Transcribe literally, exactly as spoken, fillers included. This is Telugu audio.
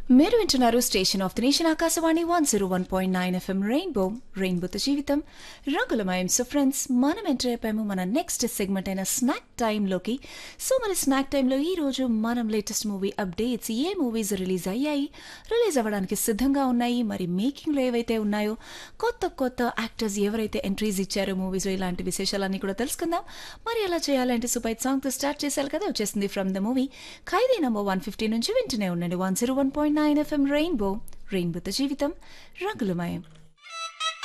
మీరు వింటున్నారు station of the nation Akashvani one zero one point nine FM rainbow రెయిన్బోతో జీవితం రంగులమయం. సో ఫ్రెండ్స్, మనం ఎంటర్ అయిపోయాము మన నెక్స్ట్ సెగ్మెంట్ అయిన స్నాక్ టైంలోకి. సో మరి స్నాక్ టైంలో ఈ రోజు మనం లేటెస్ట్ మూవీ అప్డేట్స్, ఏ మూవీస్ రిలీజ్ అయ్యాయి, రిలీజ్ అవ్వడానికి సిద్ధంగా ఉన్నాయి, మరి మేకింగ్లో ఏవైతే ఉన్నాయో, కొత్త కొత్త యాక్టర్స్ ఎవరైతే ఎంట్రీస్ ఇచ్చారో మూవీస్లో, ఇలాంటి విశేషాలన్నీ కూడా తెలుసుకుందాం. మరి ఎలా చేయాలంటే సూపర్ సాంగ్తో స్టార్ట్ చేశారు కదా, వచ్చేసింది from the movie Khaidi number one fifty నుంచి. వింటూనే ఉండండి one zero one point nine FM rainbow రెయిన్బోతో జీవితం రంగులమయం.